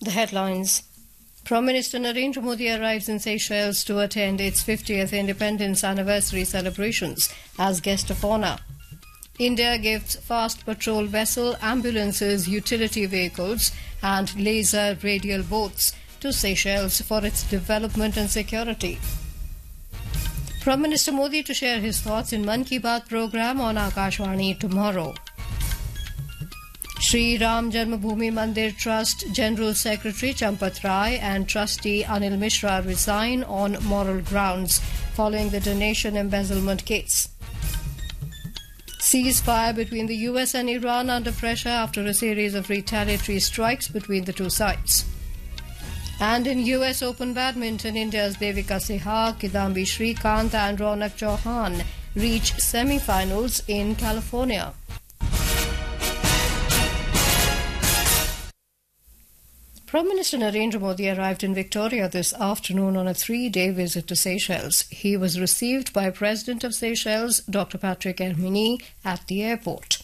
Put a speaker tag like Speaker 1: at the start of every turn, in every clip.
Speaker 1: The headlines. Prime Minister Narendra Modi arrives in Seychelles to attend its 50th independence anniversary celebrations as guest of honour. India gives fast patrol vessel, ambulances, utility vehicles and laser radial boats to Seychelles for its development and security. Prime Minister Modi to share his thoughts in Mann Ki Baat programme on Akashvani tomorrow. Sri Ram Janmabhoomi Mandir Trust General Secretary Champat Rai and Trustee Anil Mishra resign on moral grounds following the donation embezzlement case. Ceasefire between the US and Iran under pressure after a series of retaliatory strikes between the two sides. And in US Open Badminton, India's Devika Sehwag, Kidambi Shrikant and Ronak Chauhan reach semi-finals in California. Prime Minister Narendra Modi arrived in Victoria this afternoon on a 3-day visit to Seychelles. He was received by President of Seychelles, Dr. Patrick Herminy, at the airport.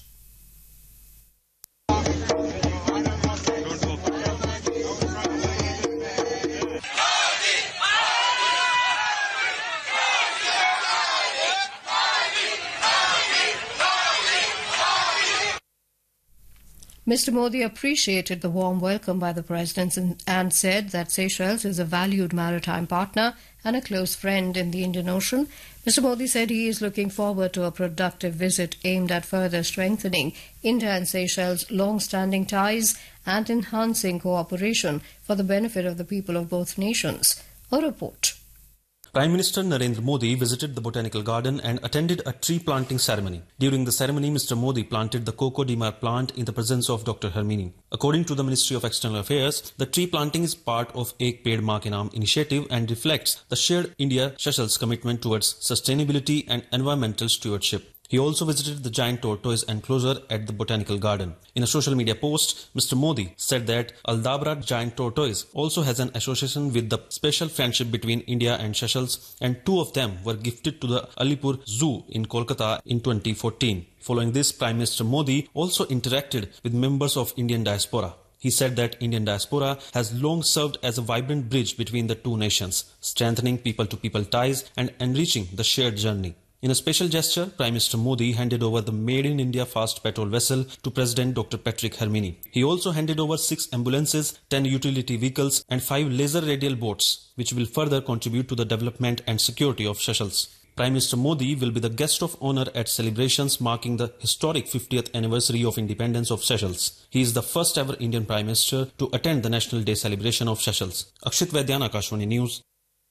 Speaker 1: Mr. Modi appreciated the warm welcome by the President and said that Seychelles is a valued maritime partner and a close friend in the Indian Ocean. Mr. Modi said he is looking forward to a productive visit aimed at further strengthening India and Seychelles' long-standing ties and enhancing cooperation for the benefit of the people of both nations. A report.
Speaker 2: Prime Minister Narendra Modi visited the Botanical Garden and attended a tree planting ceremony. During the ceremony, Mr. Modi planted the Coco de Mar plant in the presence of Dr. Herminy. According to the Ministry of External Affairs, the tree planting is part of Ek Ped Maa Ke Naam initiative and reflects the shared India-Seychelles commitment towards sustainability and environmental stewardship. He also visited the giant tortoise enclosure at the Botanical Garden. In a social media post, Mr. Modi said that Aldabra giant tortoise also has an association with the special friendship between India and Seychelles, and 2 of them were gifted to the Alipur Zoo in Kolkata in 2014. Following this, Prime Minister Modi also interacted with members of Indian diaspora. He said that Indian diaspora has long served as a vibrant bridge between the two nations, strengthening people-to-people ties and enriching the shared journey. In a special gesture, Prime Minister Modi handed over the Made in India fast patrol vessel to President Dr. Patrick Herminy. He also handed over 6 ambulances, 10 utility vehicles and 5 laser radial boats, which will further contribute to the development and security of Seychelles. Prime Minister Modi will be the guest of honour at celebrations marking the historic 50th anniversary of independence of Seychelles. He is the first ever Indian Prime Minister to attend the National Day celebration of Seychelles. Akshit Vaidyan, Akashvani News.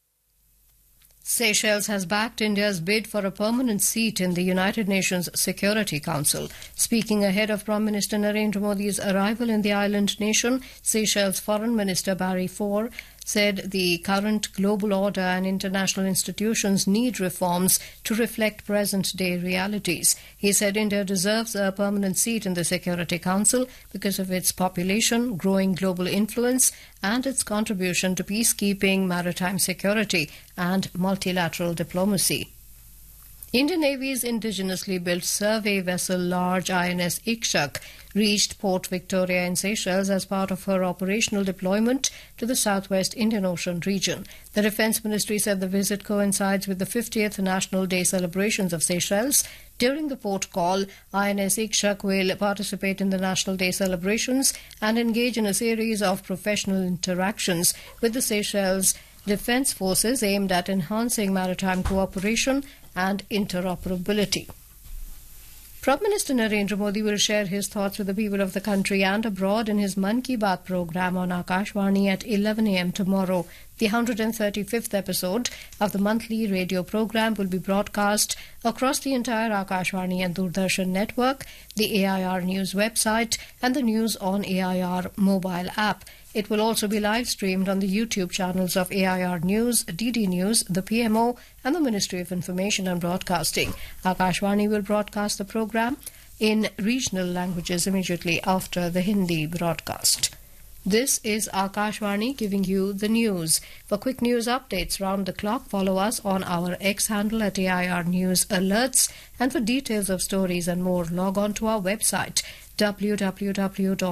Speaker 1: Seychelles has backed India's bid for a permanent seat in the United Nations Security Council. Speaking ahead of Prime Minister Narendra Modi's arrival in the island nation, Seychelles Foreign Minister Barry Faure said the current global order and international institutions need reforms to reflect present-day realities. He said India deserves a permanent seat in the Security Council because of its population, growing global influence, and its contribution to peacekeeping, maritime security, and multilateral diplomacy. Indian Navy's indigenously built survey vessel large INS Ikshak reached Port Victoria in Seychelles as part of her operational deployment to the southwest Indian Ocean region. The Defence Ministry said the visit coincides with the 50th National Day celebrations of Seychelles. During the port call, INS Ikshak will participate in the National Day celebrations and engage in a series of professional interactions with the Seychelles Defence Forces aimed at enhancing maritime cooperation and interoperability. Prime Minister Narendra Modi will share his thoughts with the people of the country and abroad in his Mann Ki Baat programme on Akashvani at 11 a.m. tomorrow. The 135th episode of the monthly radio programme will be broadcast across the entire Akashvani and Doordarshan network, the AIR News website and the News on AIR mobile app. It will also be live streamed on the YouTube channels of AIR News, DD News, the PMO and the Ministry of Information and Broadcasting. Akashvani will broadcast the programme in regional languages immediately after the Hindi broadcast. This is Akashvani giving you the news. For quick news updates round the clock, follow us on our X handle at AIR News Alerts. And for details of stories and more, log on to our website www